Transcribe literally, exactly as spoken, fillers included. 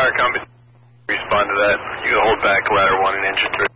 Fire company. Respond to that. You can hold back ladder one an inch or three.